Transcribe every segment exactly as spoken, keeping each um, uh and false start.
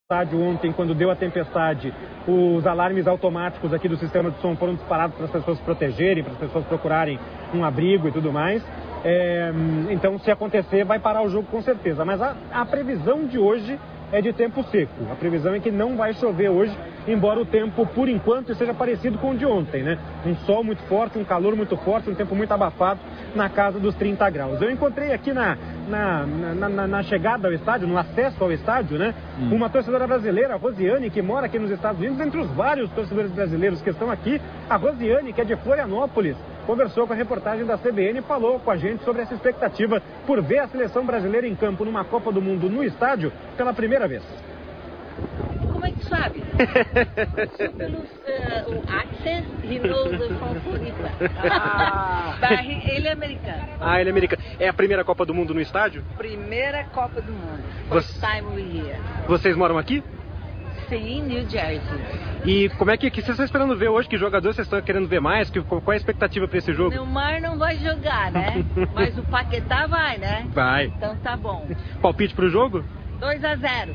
estádio ontem, quando deu a tempestade, os alarmes automáticos aqui do sistema de som foram disparados para as pessoas se protegerem, para as pessoas procurarem um abrigo e tudo mais. É, então, se acontecer, vai parar o jogo com certeza. Mas a, a previsão de hoje é de tempo seco. A previsão é que não vai chover hoje, embora o tempo, por enquanto, seja parecido com o de ontem, né? Um sol muito forte, um calor muito forte, um tempo muito abafado, na casa dos trinta graus. Eu encontrei aqui na, na, na, na, na chegada ao estádio, no acesso ao estádio, né? Hum. Uma torcedora brasileira, a Rosiane, que mora aqui nos Estados Unidos, entre os vários torcedores brasileiros que estão aqui. A Rosiane, que é de Florianópolis, conversou com a reportagem da C B N e falou com a gente sobre essa expectativa por ver a seleção brasileira em campo numa Copa do Mundo no estádio pela primeira vez. Como é que tu sabe? Só pelo uh, o accent, he knows from Floripa. Ah. Ele é americano. Ah, ele é americano. É a primeira Copa do Mundo no estádio? Primeira Copa do Mundo. First Você... time we here. Vocês moram aqui? Sim, New Jersey. E como é que, que vocês estão esperando ver hoje? Que jogadores vocês estão querendo ver mais? Que, qual é a expectativa para esse jogo? Neymar não vai jogar, né? Mas o Paquetá vai, né? Vai. Então tá bom. Palpite pro jogo? dois a zero.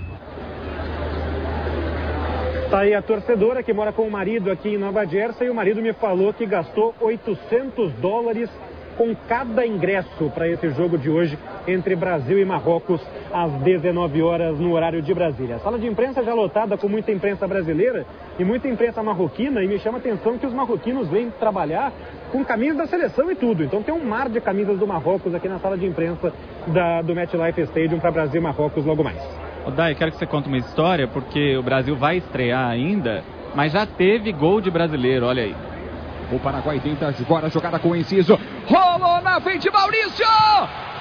Tá aí a torcedora que mora com o marido aqui em Nova Jersey. E o marido me falou que gastou oitocentos dólares com cada ingresso para esse jogo de hoje entre Brasil e Marrocos às dezenove horas no horário de Brasília. A sala de imprensa já lotada com muita imprensa brasileira e muita imprensa marroquina, e me chama a atenção que os marroquinos vêm trabalhar com camisas da seleção e tudo. Então tem um mar de camisas do Marrocos aqui na sala de imprensa da, do MetLife Stadium para Brasil e Marrocos logo mais. Ô Dai, quero que você conte uma história, porque o Brasil vai estrear ainda, mas já teve gol de brasileiro, olha aí. O Paraguai tenta agora a jogada com o Enciso. Rolou na frente, Maurício!